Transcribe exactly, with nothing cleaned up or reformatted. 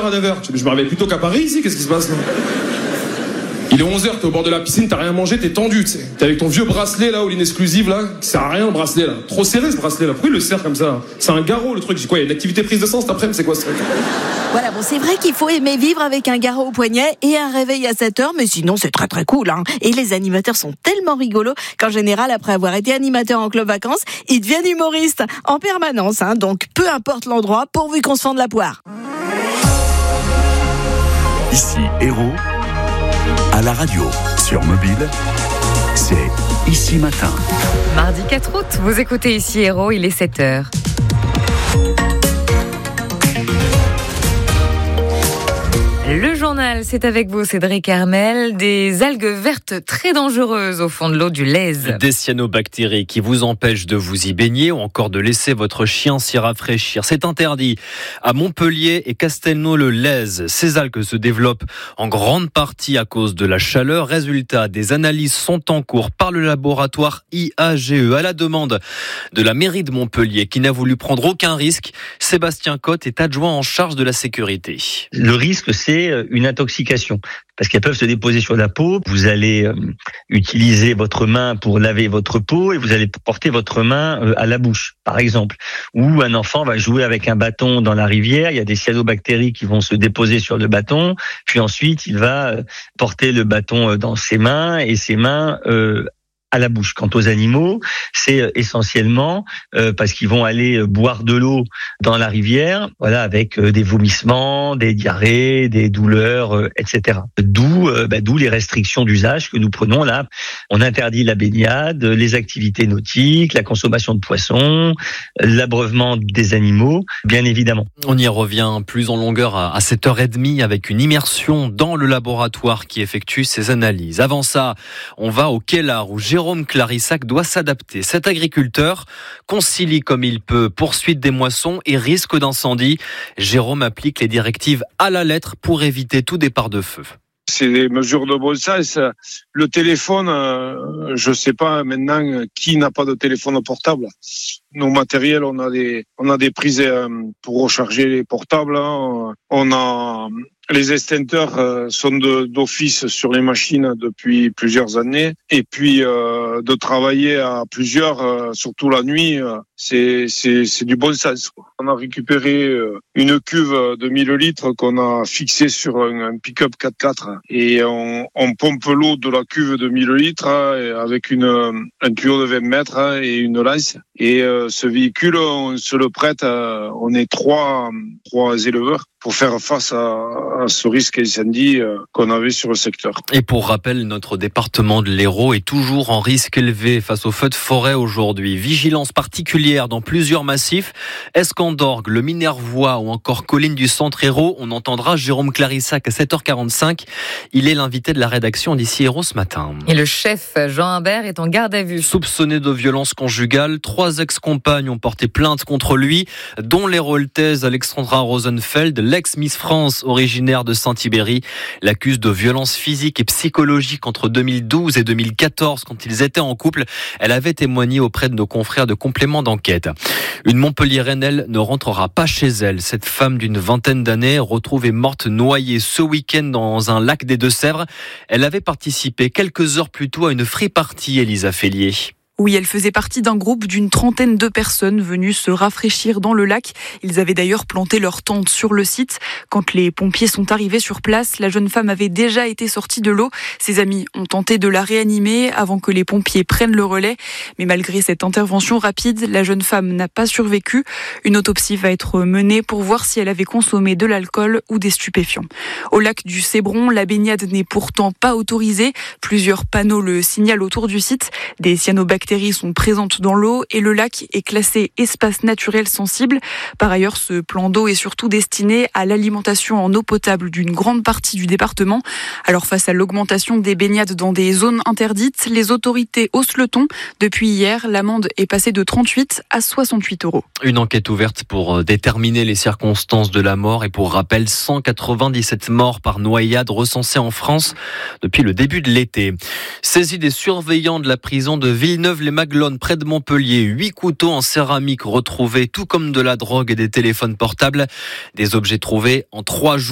heures à neuf heures. Je me réveille plutôt qu'à Paris ici, qu'est-ce qui se passe là? Il est onze heures, t'es au bord de la piscine, t'as rien mangé, t'es tendu, tu sais. T'es avec ton vieux bracelet là, all-in exclusive là, qui sert à rien le bracelet là. Trop serré ce bracelet là, pourquoi il le serre comme ça? C'est un garrot le truc, j'ai quoi, il y a une activité prise de sang cet après-midi, c'est quoi ce truc? Voilà, bon, c'est vrai qu'il faut aimer vivre avec un garrot au poignet et un réveil à sept heures, mais sinon c'est très très cool, hein. Et les animateurs sont tellement rigolos qu'en général, après avoir été animateur en club vacances, ils deviennent humoristes en permanence, hein. Donc peu importe l'endroit, pourvu qu'on se fende la poire. Ici Héros, à la radio, sur mobile, c'est Ici Matin. Mardi quatre août, vous écoutez Ici Héros, il est sept heures. Le journal, c'est avec vous, Cédric Hermel. Des algues vertes très dangereuses au fond de l'eau du Lèze. Des cyanobactéries qui vous empêchent de vous y baigner ou encore de laisser votre chien s'y rafraîchir. C'est interdit à Montpellier et Castelnau-le-Lèze. Ces algues se développent en grande partie à cause de la chaleur. Résultat, des analyses sont en cours par le laboratoire I A G E à la demande de la mairie de Montpellier qui n'a voulu prendre aucun risque. Sébastien Cotte est adjoint en charge de la sécurité. Le risque, c'est une intoxication, parce qu'elles peuvent se déposer sur la peau. Vous allez euh, utiliser votre main pour laver votre peau et vous allez porter votre main euh, à la bouche, par exemple. Ou un enfant va jouer avec un bâton dans la rivière, il y a des cyanobactéries qui vont se déposer sur le bâton, puis ensuite il va euh, porter le bâton dans ses mains et ses mains euh, à la bouche. Quant aux animaux, c'est essentiellement euh, parce qu'ils vont aller boire de l'eau dans la rivière, voilà, avec euh, des vomissements, des diarrhées, des douleurs, euh, et cetera. D'où, euh, bah, d'où les restrictions d'usage que nous prenons là. On interdit la baignade, les activités nautiques, la consommation de poissons, l'abreuvement des animaux, bien évidemment. On y revient plus en longueur à sept heures trente avec une immersion dans le laboratoire qui effectue ces analyses. Avant ça, on va au Kellar où Jérôme Clarissac doit s'adapter. Cet agriculteur concilie comme il peut poursuite des moissons et risque d'incendie. Jérôme applique les directives à la lettre pour éviter tout départ de feu. C'est des mesures de bon sens. Le téléphone, euh, je sais pas maintenant qui n'a pas de téléphone portable. Nos matériels, on a des, on a des prises euh, pour recharger les portables. Hein. On a les extincteurs euh, sont de, d'office sur les machines depuis plusieurs années. Et puis euh, de travailler à plusieurs, euh, surtout la nuit, euh, c'est, c'est, c'est du bon sens, quoi. On a récupéré euh, une cuve de mille litres qu'on a fixée sur un, un pick-up quatre-quatre et on, on pompe l'eau de la cuve de mille litres hein, avec une, un tuyau de vingt mètres hein, et une lance. Et euh, ce véhicule, on se le prête, à, on est trois, trois éleveurs pour faire face à, à ce risque incendie euh, qu'on avait sur le secteur. Et pour rappel, notre département de l'Hérault est toujours en risque élevé face aux feux de forêt aujourd'hui. Vigilance particulière dans plusieurs massifs. Escandorgue, le Minervois ou encore Collines du Centre Hérault. On entendra Jérôme Clarissac à sept heures quarante-cinq. Il est l'invité de la rédaction d'Ici Hérault ce matin. Et le chef Jean Humbert est en garde à vue. Soupçonné de violence conjugale, trois ex-compagnes ont porté plainte contre lui, dont l'héraultaise Alexandra Rosenfeld, l'ex-Miss France originaire de Saint-Ibéry, l'accuse de violence physique et psychologique entre deux mille douze et deux mille quatorze quand ils étaient en couple. Elle avait témoigné auprès de nos confrères de complément d'enquête. Une Montpelliéraine, elle, ne rentrera pas chez elle. Cette femme d'une vingtaine d'années, retrouvée morte noyée ce week-end dans un lac des Deux-Sèvres. Elle avait participé quelques heures plus tôt à une free party, Elisa Fellier. Oui, elle faisait partie d'un groupe d'une trentaine de personnes venues se rafraîchir dans le lac. Ils avaient d'ailleurs planté leur tente sur le site. Quand les pompiers sont arrivés sur place, la jeune femme avait déjà été sortie de l'eau. Ses amis ont tenté de la réanimer avant que les pompiers prennent le relais. Mais malgré cette intervention rapide, la jeune femme n'a pas survécu. Une autopsie va être menée pour voir si elle avait consommé de l'alcool ou des stupéfiants. Au lac du Cébron, la baignade n'est pourtant pas autorisée. Plusieurs panneaux le signalent autour du site. Des cyanobactéries sont présentes dans l'eau et le lac est classé espace naturel sensible. Par ailleurs, ce plan d'eau est surtout destiné à l'alimentation en eau potable d'une grande partie du département. Alors face à l'augmentation des baignades dans des zones interdites, les autorités haussent le ton. Depuis hier, l'amende est passée de trente-huit à soixante-huit euros. Une enquête ouverte pour déterminer les circonstances de la mort et pour rappel, cent quatre-vingt-dix-sept morts par noyade recensées en France depuis le début de l'été. Saisie des surveillants de la prison de Villeneuve-les-Maglones près de Montpellier, huit couteaux en céramique retrouvés, tout comme de la drogue et des téléphones portables. Des objets trouvés en trois jours.